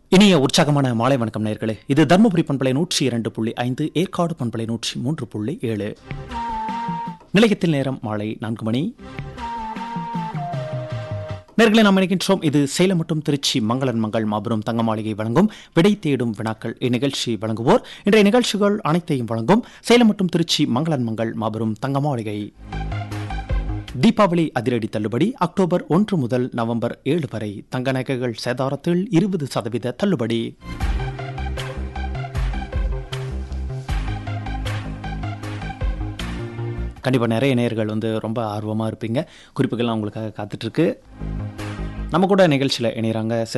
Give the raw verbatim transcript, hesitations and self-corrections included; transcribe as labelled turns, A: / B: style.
A: இனிய உற்சாகமான மாலை வணக்கம் நேயர்களே. இது தர்மபுரி பண்பலை நூற்றி இரண்டு புள்ளி ஐந்து, ஏற்காடு பண்பலை நூற்றி மூன்று புள்ளி ஏழு. நிலையத்தில் நேரம் மாலை நான்கு மணி. நேர்களை நாம் நினைக்கின்றோம், இது சேலம் மற்றும் திருச்சி மங்களன் மங்கள் மாபெரும் தங்க மாளிகை வழங்கும் விடை தேடும் வினாக்கள். இந்நிகழ்ச்சி வழங்குவோர் இன்றைய நிகழ்ச்சிகள் அனைத்தையும் வழங்கும் சேலம் மற்றும் திருச்சி மங்களன் மங்கள் மாபெரும் தங்க மாளிகை. தீபாவளி அதிரடி தள்ளுபடி அக்டோபர் ஒன்று முதல் நவம்பர் ஏழு வரை. தங்க நகைகள் சேதாரத்தில் இருபது சதவீத தள்ளுபடி. கண்டிப்பாக நிறைய நேயர்கள் வந்து ரொம்ப ஆர்வமாக இருப்பீங்க. குறிப்புகள்லாம் உங்களுக்காக காத்துட்ருக்கு. நம்ம கூட நிகழ்ச்சியில் இணைகிறாங்க